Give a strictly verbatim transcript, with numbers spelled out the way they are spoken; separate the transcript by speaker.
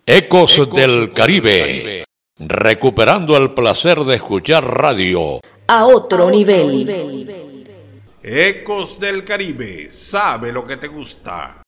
Speaker 1: Ecos, Ecos del Caribe. Caribe, recuperando el placer de escuchar radio
Speaker 2: a otro, a otro nivel. nivel.
Speaker 3: Ecos del Caribe, sabe lo que te gusta.